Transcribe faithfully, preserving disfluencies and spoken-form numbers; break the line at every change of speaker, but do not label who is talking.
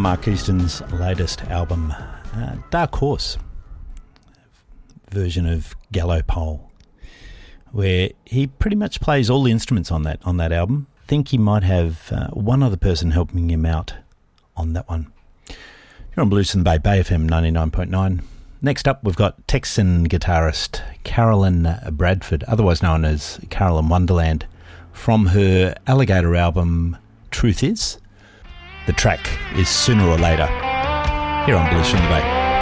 Mark Easton's latest album, uh, Dark Horse, version of Gallo Pole, where he pretty much plays all the instruments on that on that album. I think he might have uh, one other person helping him out on that one. You're on Blues in the Bay, Bay F M ninety-nine point nine. Next up, we've got Texan guitarist Carolyn Bradford, otherwise known as Carolyn Wonderland, from her Alligator album Truth Is. The track is Sooner or Later, here on Blues from the Bay.